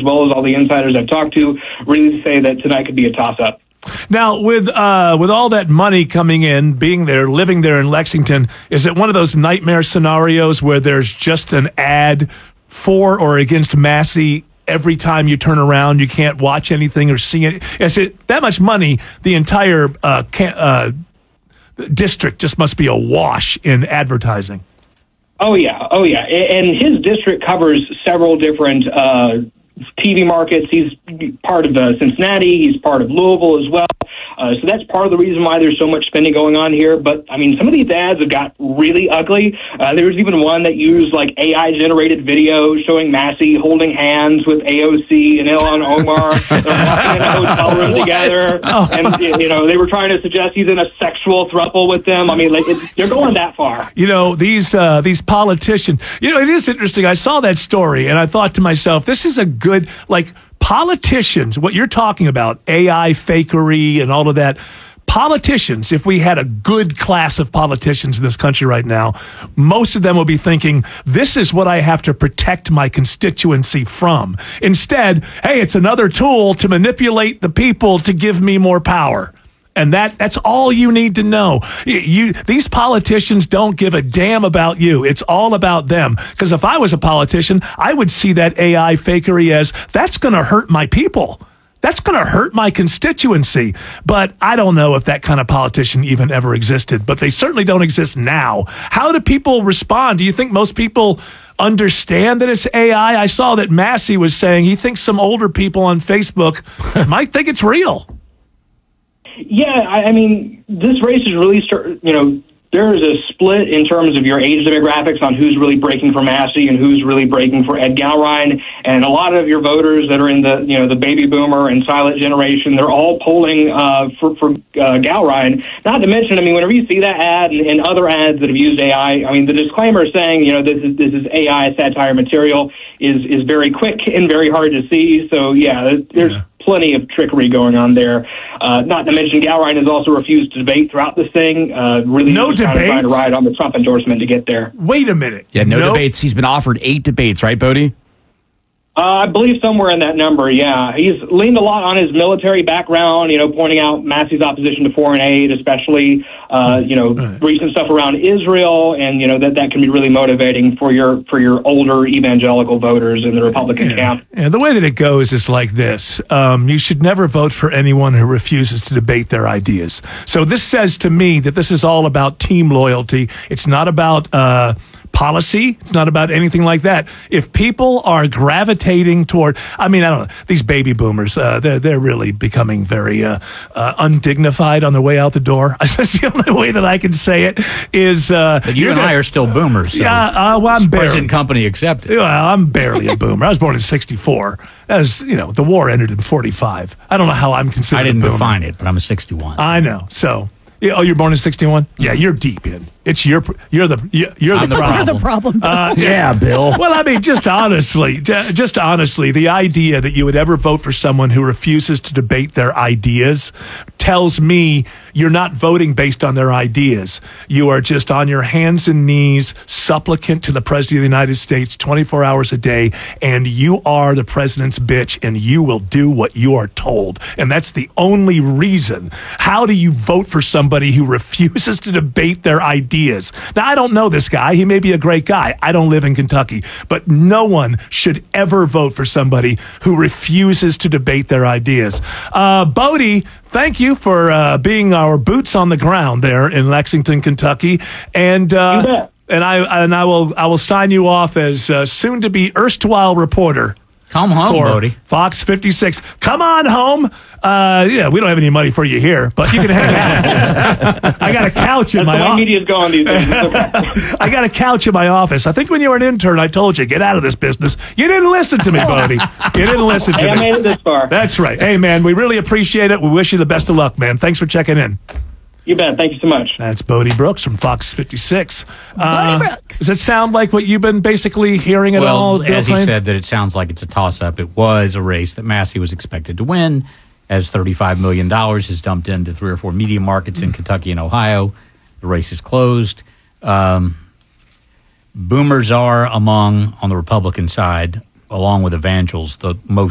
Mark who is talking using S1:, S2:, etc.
S1: as well as all the insiders I've talked to, really say that tonight could be a toss-up.
S2: Now, with all that money coming in, being there, living there in Lexington, is it one of those nightmare scenarios where there's just an ad for or against Massey every time you turn around? You can't watch anything or see it. Is it that much money? The entire district just must be awash in advertising. Oh yeah.
S1: And his district covers several different TV markets. He's part of Cincinnati. He's part of Louisville as well. So that's part of the reason why there's so much spending going on here. But, I mean, some of these ads have got really ugly. There was even one that used, like, AI-generated video showing Massey holding hands with AOC and Ilhan Omar. They're walking in a hotel room together. And, you know, they were trying to suggest he's in a sexual throuple with them. I mean, like, they're going that far.
S2: You know, these politicians, you know, it is interesting. I saw that story, and I thought to myself, this is a good, like, politicians, what you're talking about, AI fakery and all of that. Politicians, if we had a good class of politicians in this country right now, most of them will be thinking, this is what I have to protect my constituency from. Instead, hey, it's another tool to manipulate the people to give me more power. And that's all you need to know. These politicians don't give a damn about you. It's all about them. Because if I was a politician, I would see that AI fakery as, that's going to hurt my people. That's going to hurt my constituency. But I don't know if that kind of politician even ever existed. But they certainly don't exist now. How do people respond? Do you think most people understand that it's AI? I saw that Massey was saying he thinks some older people on Facebook might think it's real.
S1: Yeah, I mean, this race is really, there is a split in terms of your age demographics on who's really breaking for Massey and who's really breaking for Ed Gowrine. And a lot of your voters that are in the baby boomer and silent generation, they're all polling for Gowrine. Not to mention, I mean, whenever you see that ad and other ads that have used AI, I mean, the disclaimer saying, this is AI satire material is very quick and very hard to see. So, there's plenty of trickery going on there. Not to mention, Gowrine has also refused to debate throughout this thing. Really,
S2: no debates?
S1: Trying to ride on the Trump endorsement to get there.
S2: Wait a minute.
S3: Yeah, no debates. He's been offered 8 debates, right, Bodie?
S1: I believe somewhere in that number, yeah. He's leaned a lot on his military background, pointing out Massey's opposition to foreign aid, especially, recent stuff around Israel, and, that can be really motivating for your older evangelical voters in the Republican camp.
S2: And the way that it goes is like this. You should never vote for anyone who refuses to debate their ideas. So this says to me that this is all about team loyalty. It's not about policy. It's not about anything like that. If people are gravitating toward, I don't know, these baby boomers, they're really becoming very undignified on their way out the door. That's the only way that I can say it is.
S3: But you and I are still boomers. So
S2: yeah, well, I'm barely.
S3: Present company accepted.
S2: Well, I'm barely a boomer. I was born in '64. As the war ended in '45. I don't know how I'm considered.
S3: I didn't
S2: a boomer.
S3: define it, but I'm a '61.
S2: I know. So. Oh, you're born in '61? Yeah, you're deep in. It's you're the problem.
S4: You're the problem.
S3: Yeah, Bill.
S2: Well, just honestly, the idea that you would ever vote for someone who refuses to debate their ideas tells me you're not voting based on their ideas. You are just on your hands and knees, supplicant to the President of the United States 24 hours a day, and you are the president's bitch, and you will do what you are told. And that's the only reason. How do you vote for somebody who refuses to debate their ideas? Now, I don't know this guy. He may be a great guy. I don't live in Kentucky. But no one should ever vote for somebody who refuses to debate their ideas. Bodie, thank you for being our boots on the ground there in Lexington, Kentucky. And I will sign you off as soon to be erstwhile reporter.
S3: Come home, Bodie.
S2: Fox 56. Come on home. We don't have any money for you here, but you can hang out. I got a couch in my office.
S1: Media's going these days.
S2: I got a couch in my office. I think when you were an intern, I told you, get out of this business. You didn't listen to me, Bodie. You didn't listen to me.
S1: I made it this far.
S2: That's right. Hey, man, we really appreciate it. We wish you the best of luck, man. Thanks for checking in.
S1: You bet. Thank you so much.
S2: That's Bodie Brooks from Fox 56.
S4: Bodie Brooks.
S2: Does it sound like what you've been basically hearing at all?
S3: Well, as he said, that it sounds like it's a toss-up. It was a race that Massey was expected to win, as $35 million is dumped into 3 or 4 media markets in Kentucky and Ohio. The race is closed. Boomers are on the Republican side, along with evangels, the most